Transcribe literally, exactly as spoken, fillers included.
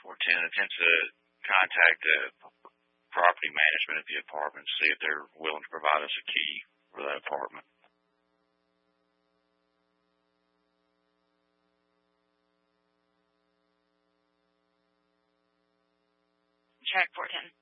for a tenant, attempt to contact the property management of the apartment, see if they're willing to provide us a key for that apartment. Track four ten.